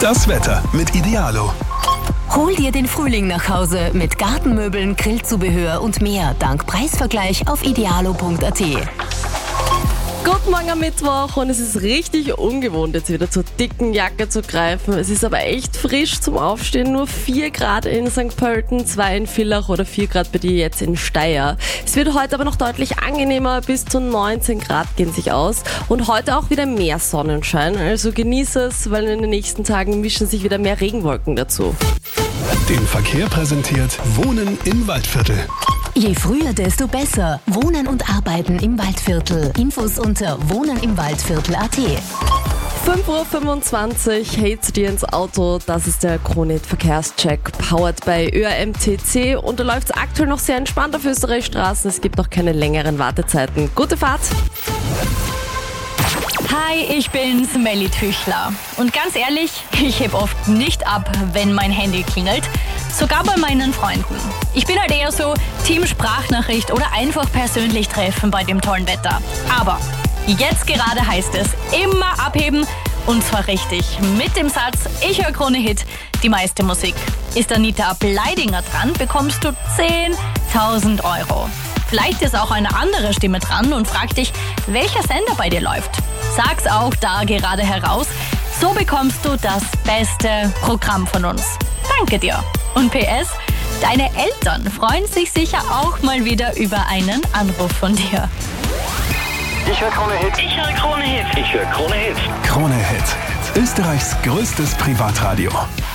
Das Wetter mit Idealo. Hol dir den Frühling nach Hause mit Gartenmöbeln, Grillzubehör und mehr dank Preisvergleich auf idealo.at. Guten Morgen am Mittwoch und es ist richtig ungewohnt, jetzt wieder zur dicken Jacke zu greifen. Es ist aber echt frisch zum Aufstehen, nur 4 Grad in St. Pölten, 2 in Villach oder 4 Grad bei dir jetzt in Steyr. Es wird heute aber noch deutlich angenehmer, bis zu 19 Grad gehen sich aus und heute auch wieder mehr Sonnenschein, also genieße es, weil in den nächsten Tagen mischen sich wieder mehr Regenwolken dazu. Den Verkehr präsentiert Wohnen im Waldviertel. Je früher, desto besser. Wohnen und Arbeiten im Waldviertel. Infos unter wohnenimwaldviertel.at. 5.25 Uhr, hey zu dir ins Auto, das ist der Krone-Hit Verkehrscheck, powered bei ÖAMTC und da läuft es aktuell noch sehr entspannt auf Österreichstraßen, es gibt noch keine längeren Wartezeiten. Gute Fahrt! Hi, ich bin's, Melly Tüchler. Und ganz ehrlich, ich heb oft nicht ab, wenn mein Handy klingelt. Sogar bei meinen Freunden. Ich bin halt eher so Team Sprachnachricht oder einfach persönlich treffen bei dem tollen Wetter. Aber jetzt gerade heißt es immer abheben und zwar richtig. Mit dem Satz, ich höre Krone-Hit, die meiste Musik. Ist Anita Bleidinger dran, bekommst du 10.000 €. Vielleicht ist auch eine andere Stimme dran und fragt dich, welcher Sender bei dir läuft. Sag's auch da gerade heraus. So bekommst du das beste Programm von uns. Danke dir. Und PS, deine Eltern freuen sich sicher auch mal wieder über einen Anruf von dir. Ich höre Krone-Hit. Ich höre Krone-Hit. Ich höre Krone-Hit. Krone-Hit. Österreichs größtes Privatradio.